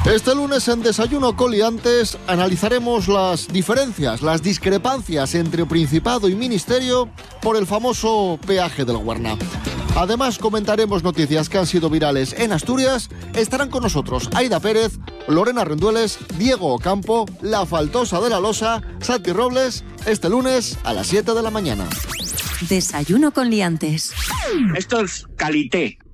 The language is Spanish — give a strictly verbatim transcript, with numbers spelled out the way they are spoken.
Este lunes en Desayuno con Liantes analizaremos las diferencias, las discrepancias entre Principado y Ministerio por el famoso peaje del Huerna. Además comentaremos noticias que han sido virales en Asturias. Estarán con nosotros Aida Pérez, Lorena Rendueles, Diego Ocampo, La Faltosa de la Losa, Santi Robles, este lunes a las siete de la mañana. Desayuno con Liantes. Esto es calité.